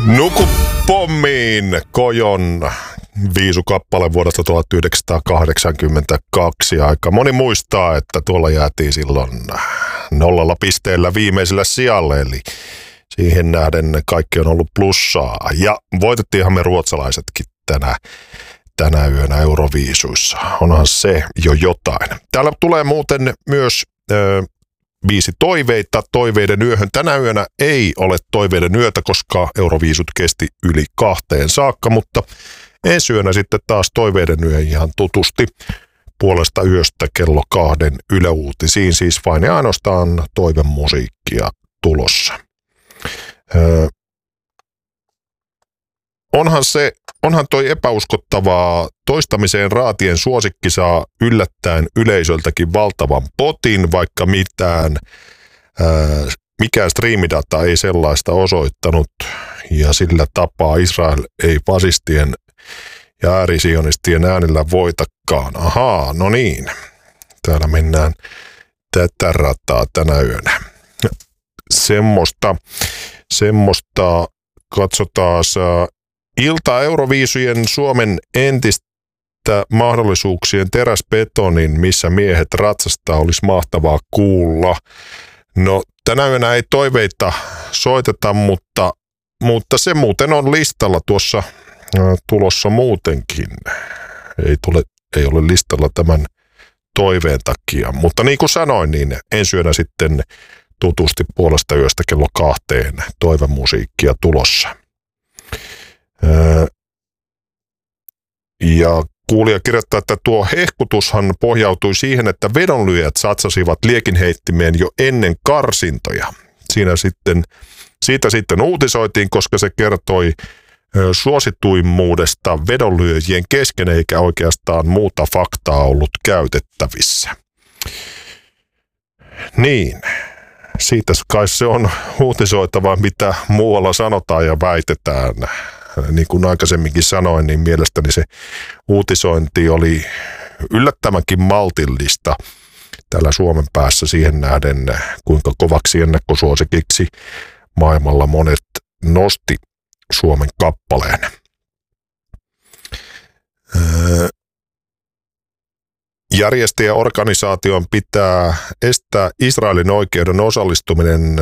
Nuku pommiin Kojon viisukappale vuodesta 1982. Aika moni muistaa, että tuolla jäätiin silloin 0 pisteellä viimeisellä sijalle, eli siihen nähden kaikki on ollut plussaa. Ja voitettiinhan me ruotsalaisetkin tänä yönä Euroviisuissa. Onhan se jo jotain. Täällä tulee muuten myös biisi toiveita toiveiden yöhön. Tänä yönä ei ole toiveiden yötä, koska Euroviisut kesti yli 2 saakka, mutta ensi yönä sitten taas toiveiden yö ihan tutusti puolesta yöstä kello 2 Yle Uutisiin. Siis vain ja ainoastaan toivemusiikkia tulossa. Onhan toi epäuskottavaa. Toistamiseen raatien suosikki saa yllättäen yleisöltäkin valtavan potin, vaikka mikään striimidata ei sellaista osoittanut. Ja sillä tapaa Israel ei fasistien ja äärisionistien äänellä voitakaan. Ahaa, no niin. Täällä mennään tätä rataa tänä yönä. Semmoista katsotaan ilta Euroviisujen Suomen entistä mahdollisuuksien teräsbetonin, missä miehet ratsastaa, olisi mahtavaa kuulla. No tänä yönä ei toiveita soiteta, mutta se muuten on listalla tuossa tulossa muutenkin. Ei ole listalla tämän toiveen takia, mutta niin kuin sanoin, niin ensi yönä sitten tutusti puolesta yöstä kello 2 toivemusiikkia tulossa. Ja kuulija kirjoittaa, että tuo hehkutushan pohjautui siihen, että vedonlyöjät satsasivat liekinheittimeen jo ennen karsintoja. Siitä sitten uutisoitiin, koska se kertoi suosituimmuudesta vedonlyöjien kesken, eikä oikeastaan muuta faktaa ollut käytettävissä. Niin, siitä kai se on uutisoitava, mitä muualla sanotaan ja väitetään. Niin kuin aikaisemminkin sanoin, niin mielestäni se uutisointi oli yllättävänkin maltillista täällä Suomen päässä siihen nähden, kuinka kovaksi ennakkosuosikiksi maailmalla monet nosti Suomen kappaleen. Järjestäjäorganisaation pitää estää Israelin oikeuden osallistuminen.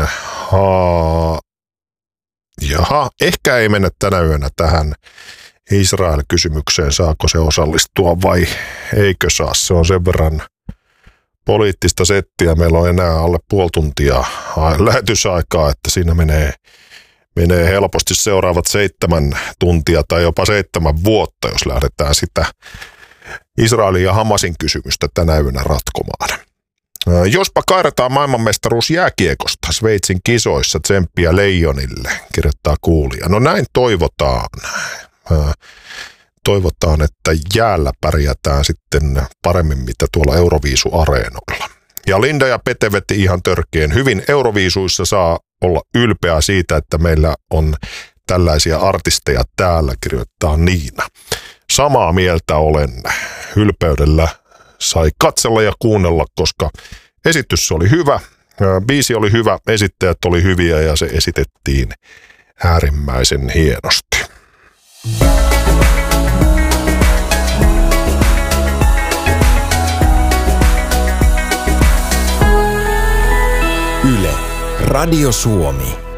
Ehkä ei mennä tänä yönä tähän Israel-kysymykseen, saako se osallistua vai eikö saa. Se on sen verran poliittista settiä. Meillä on enää alle puoli tuntia lähetysaikaa, että siinä menee helposti seuraavat 7 tuntia tai jopa 7 vuotta, jos lähdetään sitä Israelin ja Hamasin kysymystä tänä yönä ratkomaan. Jospa kairataan maailmanmestaruus jääkiekosta Sveitsin kisoissa, tsemppiä Leijonille, kirjoittaa kuulija. No näin toivotaan. Toivotaan, että jäällä pärjätään sitten paremmin, mitä tuolla Euroviisu-areenoilla. Ja Linda ja Pete veti ihan törkeen hyvin. Euroviisuissa saa olla ylpeä siitä, että meillä on tällaisia artisteja täällä, kirjoittaa Niina. Samaa mieltä olen. Ylpeydellä sai katsella ja kuunnella, koska esitys oli hyvä, biisi oli hyvä, esittäjät oli hyviä ja se esitettiin äärimmäisen hienosti. Yle, Radio Suomi.